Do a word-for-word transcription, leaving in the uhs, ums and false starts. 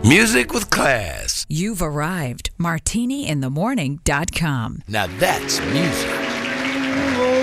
Music with class. You've arrived. martini in the morning dot com. Now that's music.